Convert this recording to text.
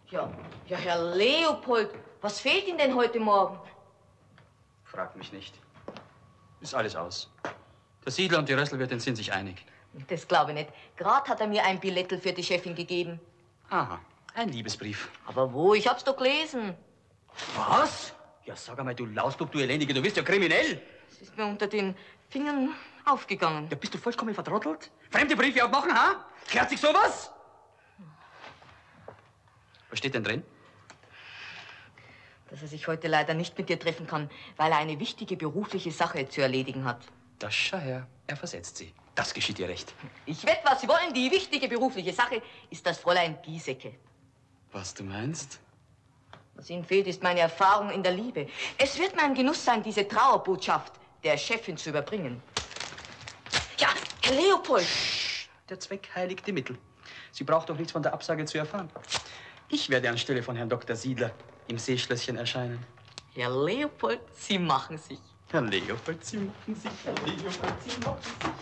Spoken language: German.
Ja, Herr Leopold, was fehlt Ihnen denn heute Morgen? Frag mich nicht. Ist alles aus. Der Siedler und die Rösselwirtin sind sich einig. Das glaube ich nicht. Gerade hat er mir ein Billettel für die Chefin gegeben. Aha, ein Liebesbrief. Aber wo? Ich hab's doch gelesen. Was? Ja, sag einmal, du Lausbub, du Elendige, du bist ja kriminell. Es ist mir unter den Fingern aufgegangen. Ja, bist du vollkommen vertrottelt? Fremde Briefe abmachen, ha? Kehrt sich sowas? Was steht denn drin? Dass er sich heute leider nicht mit dir treffen kann, weil er eine wichtige berufliche Sache zu erledigen hat. Das schau her, er versetzt sie. Das geschieht ihr recht. Ich wette, was Sie wollen. Die wichtige berufliche Sache ist das Fräulein Giesecke. Was du meinst? Was Ihnen fehlt, ist meine Erfahrung in der Liebe. Es wird mein Genuss sein, diese Trauerbotschaft der Chefin zu überbringen. Ja, Herr Leopold! Der Zweck heiligt die Mittel. Sie braucht doch nichts von der Absage zu erfahren. Ich werde anstelle von Herrn Dr. Siedler im Seeschlösschen erscheinen. Herr Leopold, Sie machen sich. Herr Leopold, Sie machen sich. Herr Leopold, Sie machen sich.